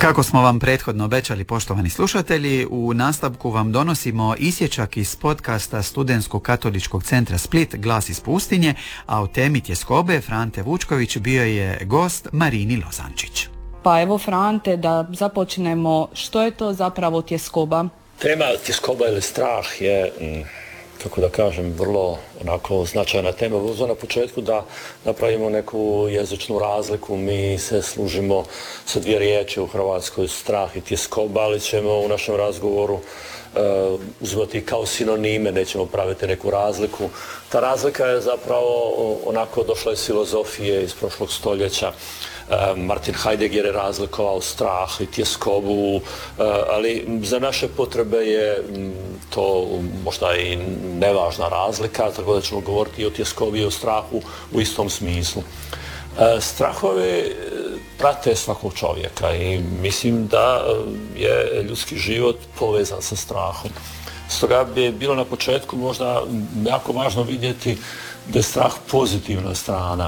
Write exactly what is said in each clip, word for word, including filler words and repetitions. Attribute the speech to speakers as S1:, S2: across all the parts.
S1: Kako smo vam prethodno obećali, poštovani slušatelji, u nastavku vam donosimo isječak iz podcasta Studentskog katoličkog centra Split Glas iz pustinje, a o temi tjeskobe Frante Vučković bio je gost Marini Lozančić.
S2: Pa evo Frante, da započnemo, što je to zapravo tjeskoba?
S3: Tema tjeskoba ili strah je, kako da kažem, vrlo onako značajna tema. Uzmano na početku da napravimo neku jezičnu razliku. Mi se služimo sa dvije riječi u Hrvatskoj, strah i tjeskoba, ali ćemo u našem razgovoru uh, uzimati kao sinonime, nećemo praviti neku razliku. Ta razlika je zapravo onako došla iz filozofije iz prošlog stoljeća. Martin Heidegger je razlikovao strah i tjeskobu, ali za naše potrebe je to možda i nevažna razlika, tako da ćemo govoriti i o tjeskobi i o strahu u istom smislu. Strahovi prate svakog čovjeka i mislim da je ljudski život povezan sa strahom. Stoga bi bilo na početku možda jako važno vidjeti da je strah pozitivna strana.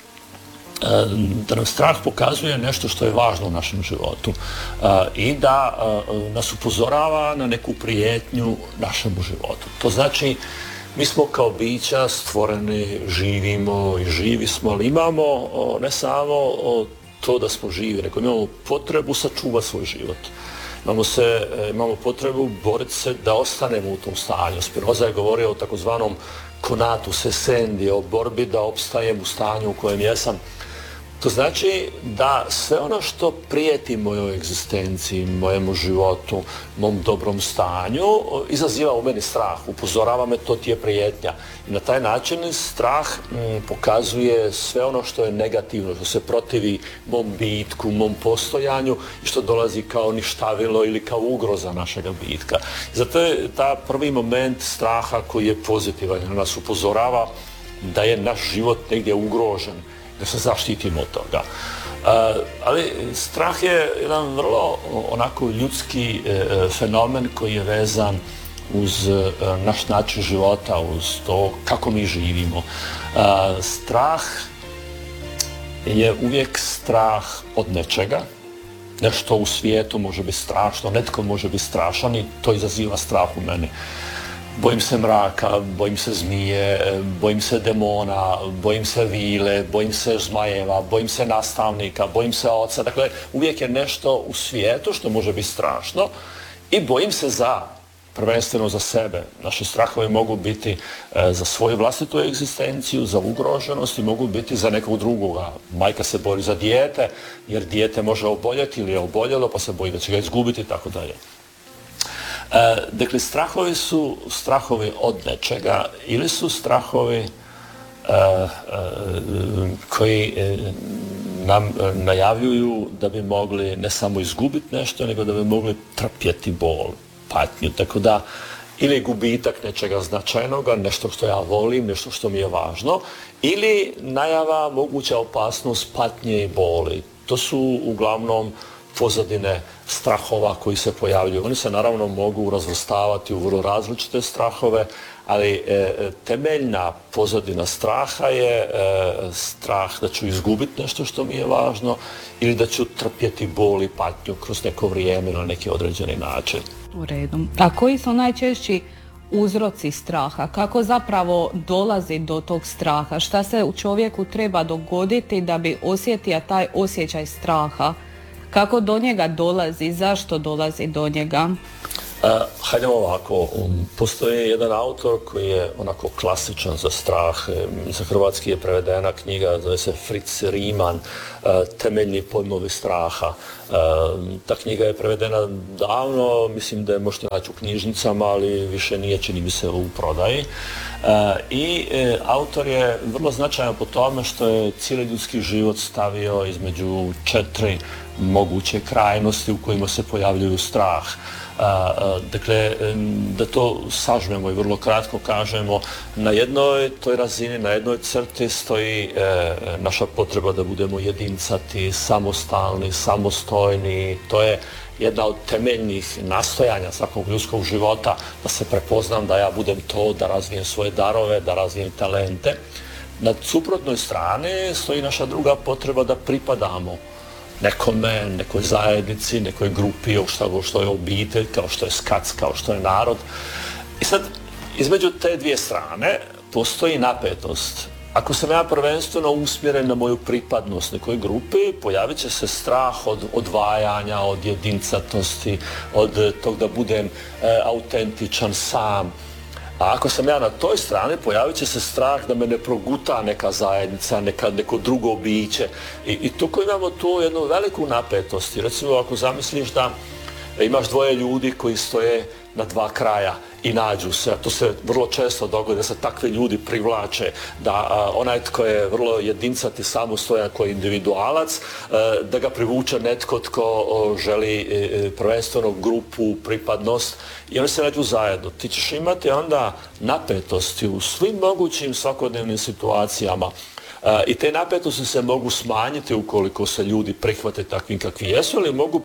S3: Da nam strah pokazuje nešto što je važno u našem životu i da nas upozorava na neku prijetnju našemu životu. To znači, mi smo kao bića stvoreni, živimo i živi smo, ali imamo ne samo to da smo živi, nego imamo potrebu sačuvati svoj život. Imamo, se, imamo potrebu boriti se da ostanemo u tom stanju. Spinoza je govorio o takozvanom conatus essendi, o borbi da opstajem u stanju u kojem jesam. To znači da sve ono što prijeti mojoj egzistenciji, mojemu životu, mom dobrom stanju, izaziva u meni strah, upozorava me, to ti je prijetnja. I na taj način strah m, pokazuje sve ono što je negativno, što se protivi mom bitku, mom postojanju i što dolazi kao ništavilo ili kao ugroza našega bitka. Zato je ta prvi moment straha koji je pozitivan, nas upozorava da je naš život negdje ugrožen, da se zaštitimo od toga. Uh, ali strah je jedan vrlo onako ljudski uh, fenomen koji je vezan uz uh, naš način života, uz to kako mi živimo. Uh, strah je uvijek strah od nečega. Nešto u svijetu može biti strašno, netko može biti strašan i to izaziva strah u meni. Bojim se mraka, bojim se zmije, bojim se demona, bojim se vile, bojim se zmajeva, bojim se nastavnika, bojim se oca. Dakle, uvijek je nešto u svijetu što može biti strašno i bojim se za, prvenstveno za sebe. Naši strahovi mogu biti e, za svoju vlastitu egzistenciju, za ugroženost i mogu biti za nekog drugoga. Majka se bori za dijete jer dijete može oboljeti ili je oboljelo pa se boji da će ga izgubiti i tako dalje. E, dakle, strahovi su strahovi od nečega ili su strahovi e, e, koji e, nam najavljuju da bi mogli ne samo izgubiti nešto, nego da bi mogli trpjeti bol, patnju. Tako da, ili gubitak nečega značajnoga, nešto što ja volim, nešto što mi je važno, ili najava moguća opasnost patnje i boli. To su uglavnom pozadine strahova koji se pojavljuju. Oni se naravno mogu razvrstavati u vrlo različite strahove, ali e, temeljna pozadina straha je e, strah da ću izgubiti nešto što mi je važno ili da ću trpjeti bol i patnju kroz neko vrijeme na neki određeni način.
S2: U redu. A koji su najčešći uzroci straha? Kako zapravo dolazi do tog straha? Šta se u čovjeku treba dogoditi da bi osjetio taj osjećaj straha? Kako do njega dolazi? Zašto dolazi do njega?
S3: Uh, hajdemo ovako, um, postoji jedan autor koji je onako klasičan za strah, za hrvatski je prevedena knjiga, zove se Fritz Riemann, uh, Temeljni pojmovi straha. Uh, ta knjiga je prevedena davno, mislim da je možete naći u knjižnicama, ali više nije, čini mi se, u prodaji. Uh, I uh, autor je vrlo značajan po tome što je cijeli ljudski život stavio između četiri moguće krajnosti u kojima se pojavljuju strah. A, dakle, da to sažmemo i vrlo kratko kažemo, na jednoj toj razini, na jednoj crti stoji e, naša potreba da budemo jedincati, samostalni, samostojni. To je jedna od temeljnih nastojanja svakog ljudskog života, da se prepoznam, da ja budem to, da razvijem svoje darove, da razvijem talente. Na suprotnoj strani stoji naša druga potreba da pripadamo, nekome, nekoj zajednici, nekoj grupi, što, što je obitelj, kao što je skac, kao što je narod. I sad, između te dvije strane postoji napetost. Ako sam ja prvenstveno usmjeren na moju pripadnost nekoj grupi, pojavit će se strah od odvajanja, od jedincatosti, od tog da budem e, autentičan sam. A ako sam ja na toj strani, pojavit će se strah da me ne proguta neka zajednica, neka, neko drugo biće. I, i tu imamo tu jednu veliku napetost. Recimo, ako zamisliš da imaš dvoje ljudi koji stoje na dva kraja i nađu se, a to se vrlo često dogodi da se takvi ljudi privlače, da a, onaj tko je vrlo jedinsat i samostojan koji individualac, a, da ga privuče netko tko o, želi e, prvenstveno grupu, pripadnost i oni se nađu zajedno. Ti ćeš imati onda napetosti u svim mogućim svakodnevnim situacijama. A, I te napetosti se mogu smanjiti ukoliko se ljudi prihvate takvim kakvi jesu, ali mogu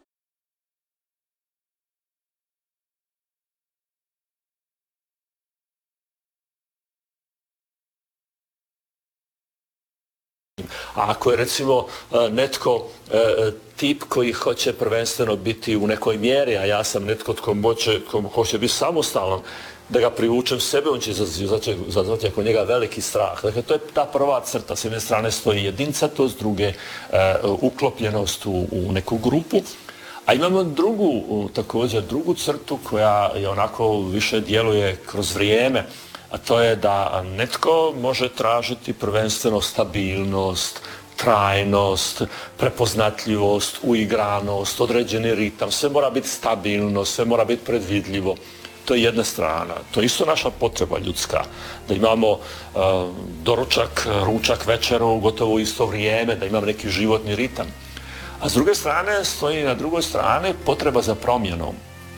S3: A ako je recimo netko tip koji hoće prvenstveno biti u nekoj mjeri, a ja sam netko tko moće, tko hoće biti samostalan, da ga privučem sebe, on će izazvati oko njega veliki strah. Dakle, to je ta prva crta. S jedne strane stoji jedincatost, s druge uklopljenost u, u neku grupu. A imamo drugu, također drugu crtu koja je onako više djeluje kroz vrijeme, a to je da netko može tražiti prvenstveno stabilnost, trajnost, prepoznatljivost, uigranost, određeni ritam, sve mora biti stabilno, sve mora biti predvidljivo. To je jedna strana. To je isto naša potreba ljudska, da imamo uh, doručak, ručak, večeru, gotovo u isto vrijeme, da imamo neki životni ritam. A s druge strane stoji na drugoj strani potreba za promjenom,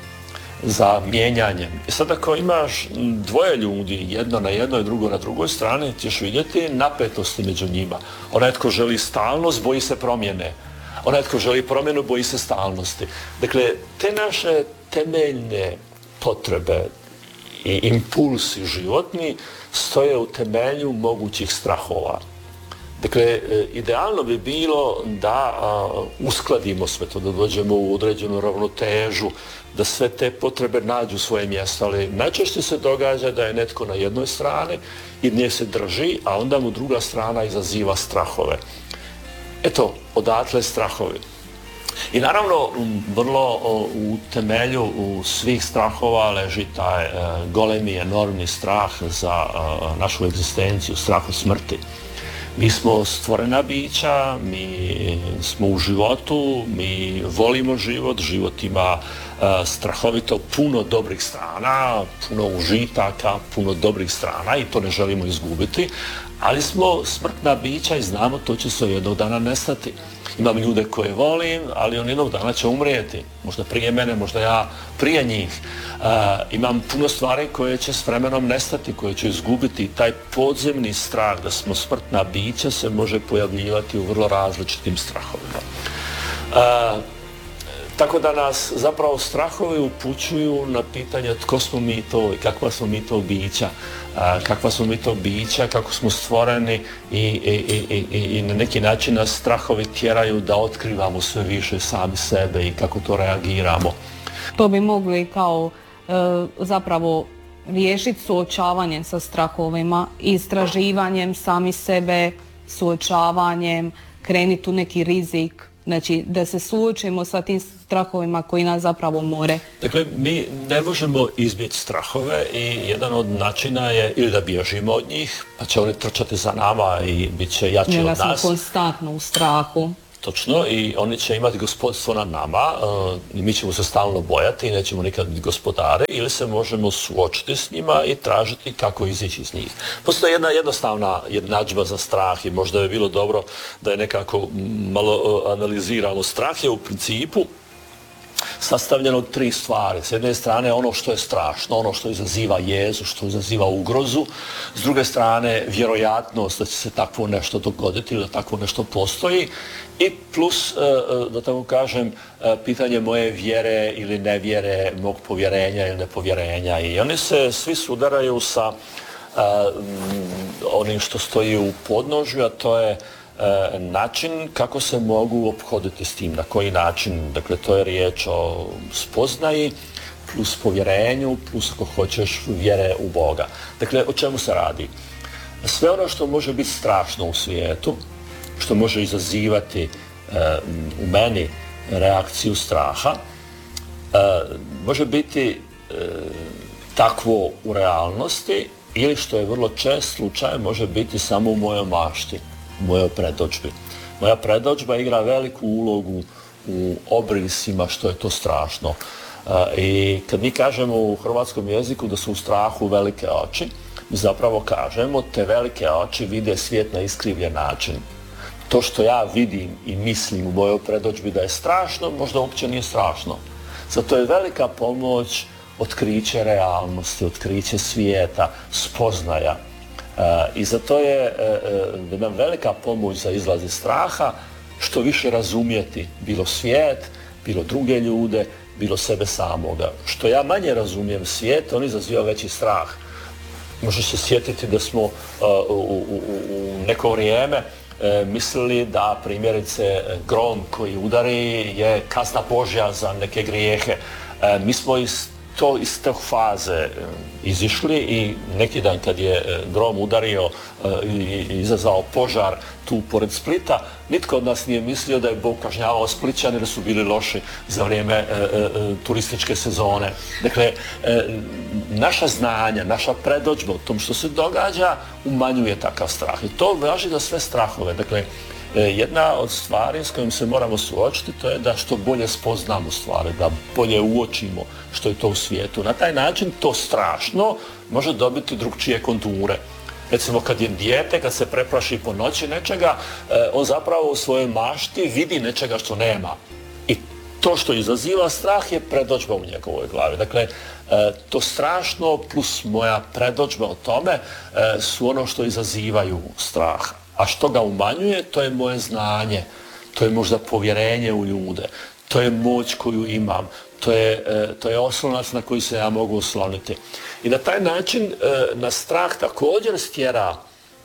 S3: za mijenjanjem. I sad ako imaš dvoje ljudi, jedno na jednoj, drugo na drugoj strani, ćeš vidjeti napetosti među njima. Onaj tko želi stalnost, boji se promjene. Onaj tko želi promjenu, boji se stalnosti. Dakle, te naše temeljne potrebe i impulsi životni stoje u temelju mogućih strahova. Dakle, idealno bi bilo da a, uskladimo sve to, da dođemo u određenu ravnotežu, da sve te potrebe nađu svoje mjesto, ali najčešće se događa da je netko na jednoj strani i nje se drži, a onda mu druga strana izaziva strahove. Eto, odatle strahovi. I naravno, vrlo u temelju u svih strahova leži taj e, golemi, enormni strah za e, našu egzistenciju, strah od smrti. Mi smo stvorena bića, mi smo u životu, mi volimo život, život ima uh, strahovito puno dobrih strana, puno užitaka, puno dobrih strana i to ne želimo izgubiti, ali smo smrtna bića i znamo to će se jednog dana nestati. Imam ljude koje volim, ali on jednog dana će umrijeti. Možda prije mene, možda ja prije njih. Uh, imam puno stvari koje će s vremenom nestati, koje će izgubiti. Taj podzemni strah da smo smrtna bića se može pojavljivati u vrlo različitim strahovima. Uh, tako da nas zapravo strahovi upućuju na pitanje tko smo mi to i kakva smo mi to bića. kakva smo mi to bića, kako smo stvoreni i, i, i, i, i na neki način nas strahovi tjeraju da otkrivamo sve više sami sebe i kako to reagiramo.
S2: To bi mogli kao e, zapravo riješiti suočavanjem sa strahovima, istraživanjem sami sebe, suočavanjem, krenuti u neki rizik. Znači, da se suočimo sa tim strahovima koji nas zapravo more.
S3: Dakle, mi ne možemo izbjeći strahove i jedan od načina je ili da bježimo od njih, pa će oni trčati za nama i bit će jači od nas.
S2: Da smo konstantno u strahu.
S3: Točno, i oni će imati gospodstvo nad nama uh, i mi ćemo se stalno bojati i nećemo nikad biti gospodare, ili se možemo suočiti s njima i tražiti kako izići iz njih. Postoji jedna jednostavna jednadžba za strah i možda je bilo dobro da je nekako malo uh, analiziramo. Strah je u principu sastavljeno od tri stvari. S jedne strane ono što je strašno, ono što izaziva jezu, što izaziva ugrozu. S druge strane vjerojatnost da će se takvo nešto dogoditi ili da takvo nešto postoji. I plus, da tako kažem, pitanje moje vjere ili nevjere, mog povjerenja ili nepovjerenja. I oni se svi sudaraju sa onim što stoji u podnožju, a to je način kako se mogu ophoditi s tim, na koji način. Dakle, to je riječ o spoznaji, plus povjerenju, plus ako hoćeš vjere u Boga. Dakle, o čemu se radi? Sve ono što može biti strašno u svijetu, što može izazivati e, u meni reakciju straha, e, može biti e, takvo u realnosti ili, što je vrlo čest slučaj, može biti samo u mojoj mašti, u mojoj predodžbi. Moja predodžba igra veliku ulogu u obrisima što je to strašno. I kad mi kažemo u hrvatskom jeziku da su u strahu velike oči, mi zapravo kažemo te velike oči vide svijet na iskrivljen način. To što ja vidim i mislim u mojoj predodžbi da je strašno, možda uopće nije strašno. Zato je velika pomoć otkriće realnosti, otkriće svijeta, spoznaja. I zato je jedna velika pomoć za izlaz iz straha što više razumjeti bilo svijet, bilo druge ljude, bilo sebe samoga. Što ja manje razumijem svijet, on izaziva veći strah. Može se sjetiti da smo uh, u, u, u neko vrijeme uh, mislili da primjerice grom koji udari je kazna Božja za neke grijehe. Uh, mi smo iz, to, iz tog faze uh, izišli i neki dan kad je uh, grom udario uh, i, i izazvao požar tu pored Splita, nitko od nas nije mislio da je Bog kažnjavao Splićane jer su bili loši za vrijeme e, e, turističke sezone. Dakle, e, naša znanja, naša predodžba o tom što se događa umanjuje takav strah. I to važi za sve strahove. Dakle, e, jedna od stvari s kojim se moramo suočiti to je da što bolje spoznamo stvari, da bolje uočimo što je to u svijetu. Na taj način to strašno može dobiti drugčije konture. Recimo kad je dijete, kad se preplaši po noći nečega, on zapravo u svojoj mašti vidi nečega što nema. I to što izaziva strah je predodžba u njegovoj glavi. Dakle, to strašno plus moja predodžba o tome su ono što izazivaju strah. A što ga umanjuje, to je moje znanje, to je možda povjerenje u ljude, to je moć koju imam, to je, to je oslonac na koji se ja mogu osloniti. I na taj način nas strah također stjera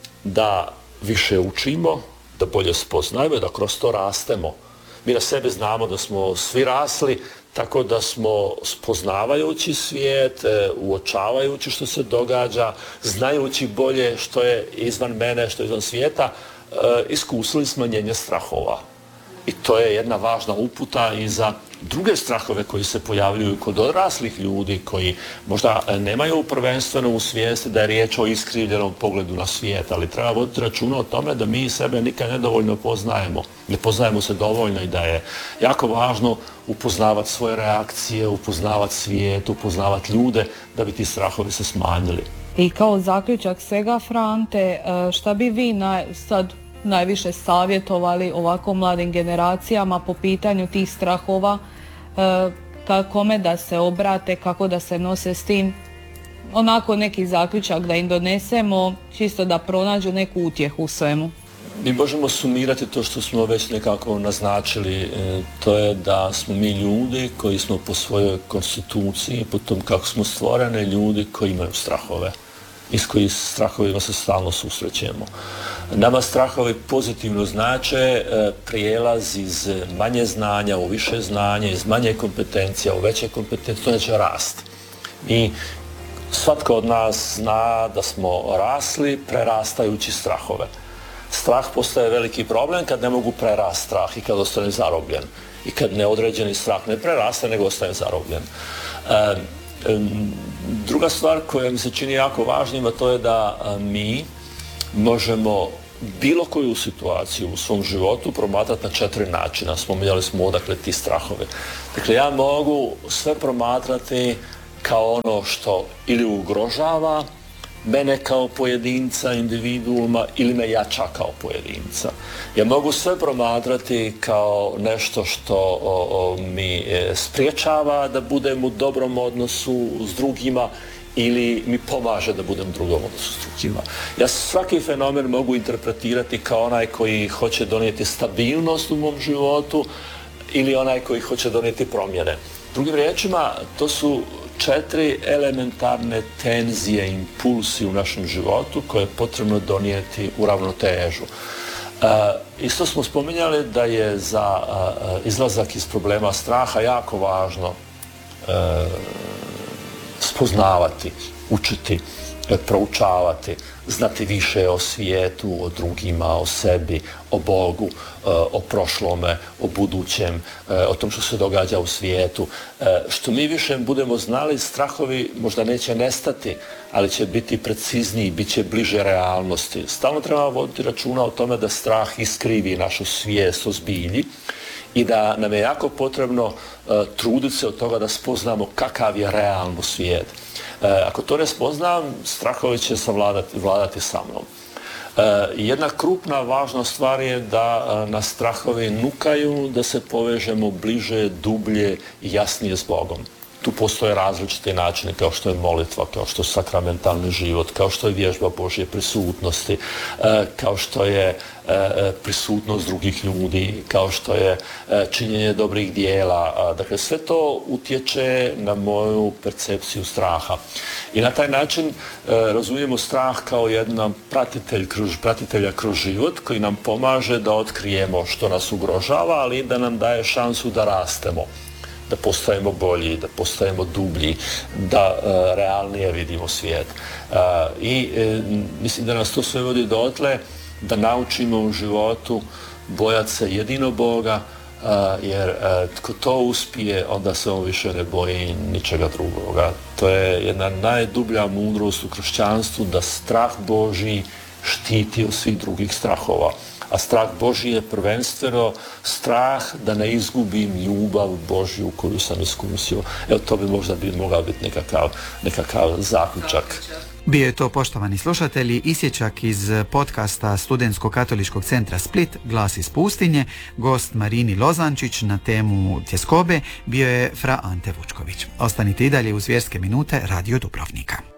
S3: da više učimo, da bolje spoznajemo i da kroz to rastemo. Mi na sebi znamo da smo svi rasli tako da smo spoznavajući svijet, uočavajući što se događa, znajući bolje što je izvan mene, što je izvan svijeta, iskusili smanjenje strahova. I to je jedna važna uputa i za druge strahove koji se pojavljuju kod odraslih ljudi koji možda nemaju prvenstveno u svijesti da je riječ o iskrivljenom pogledu na svijet, ali treba voditi računa o tome da mi sebe nikad nedovoljno poznajemo. Ne poznajemo se dovoljno i da je jako važno upoznavati svoje reakcije, upoznavati svijet, upoznavati ljude da bi ti strahovi se smanjili.
S2: I kao zaključak svega, Frante, šta bi vi na, sad najviše savjetovali ovako mladim generacijama po pitanju tih strahova, e, kome da se obrate, kako da se nose s tim, onako neki zaključak da im donesemo, čisto da pronađu neku utjehu u svemu.
S3: Mi možemo sumirati to što smo već nekako naznačili, e, to je da smo mi ljudi koji smo po svojoj konstituciji, po tom kako smo stvoreni, ljudi koji imaju strahove i s kojim strahovima se stalno susrećemo. Nama strahovi pozitivno znače e, prijelaz iz manje znanja u više znanje, iz manje kompetencija u veće kompetencije, to neće rast. I svatko od nas zna da smo rasli prerastajući strahove. Strah postaje veliki problem kad ne mogu prerast strah i kad ostane zarobljen. I kad neodređeni strah ne preraste, nego ostane zarobljen. E, Druga stvar koja mi se čini jako važnima, to je da mi možemo bilo koju situaciju u svom životu promatrati na četiri načina. Spominjali smo odakle ti strahove. Dakle, ja mogu sve promatrati kao ono što ili ugrožava mene kao pojedinca, individuuma, ili me jača kao pojedinca. Ja mogu sve promatrati kao nešto što o, o, mi spriječava da budem u dobrom odnosu s drugima ili mi pomaže da budem u drugom odnosu s drugima. Ja svaki fenomen mogu interpretirati kao onaj koji hoće donijeti stabilnost u mom životu ili onaj koji hoće donijeti promjene. Drugim riječima, to su četiri elementarne tenzije, impulsi u našem životu koje je potrebno donijeti u ravnotežu. Isto smo spominjali da je za izlazak iz problema straha jako važno spoznavati, učiti, proučavati, znati više o svijetu, o drugima, o sebi, o Bogu, o prošlome, o budućem, o tom što se događa u svijetu. Što mi više budemo znali, strahovi možda neće nestati, ali će biti precizniji, bit će bliže realnosti. Stalno treba voditi računa o tome da strah iskrivi našu svijest o zbilji i da nam je jako potrebno uh, truditi se od toga da spoznamo kakav je realno svijet. Uh, ako to ne spoznam, strahovi će savladati vladati sa mnom. Uh, jedna krupna važna stvar je da uh, nas strahovi nukaju da se povežemo bliže, dublje i jasnije s Bogom. Tu postoje različite načine, kao što je molitva, kao što je sakramentalni život, kao što je vježba Božje prisutnosti, kao što je prisutnost drugih ljudi, kao što je činjenje dobrih dijela. Dakle, sve to utječe na moju percepciju straha. I na taj način razumijemo strah kao jedan pratitelj, pratitelja kroz život koji nam pomaže da otkrijemo što nas ugrožava, ali da nam daje šansu da rastemo, da postajemo bolji, da postajemo dublji, da uh, realnije vidimo svijet. Uh, I uh, mislim da nas to sve vodi dotle da naučimo u životu bojati se jedino Boga, uh, jer uh, tko to uspije, onda se on više ne boji ničega drugoga. To je jedna najdublja mudrost u kršćanstvu, da strah Božji štiti od svih drugih strahova. A strah Božji je prvenstveno strah da ne izgubim ljubav Božju koju sam iskusio. Evo, to bi možda bi mogao biti nekakav, nekakav zaključak.
S1: Bio je to, poštovani slušatelji, isječak iz podcasta Studentskog katoličkog centra Split, Glas iz pustinje. Gost Marini Lozančić na temu tjeskobe bio je fra Ante Vučković. Ostanite i dalje uz Vjerske minute Radio Dubrovnika.